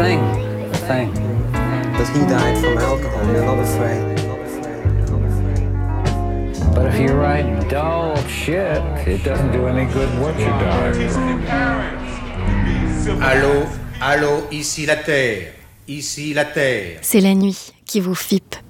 thing. A thing. But he died from alcohol, you're not afraid. But if you write dull shit, it doesn't do any good once you die. Allô, allô, ici la Terre, ici la Terre. C'est la nuit qui vous fippe.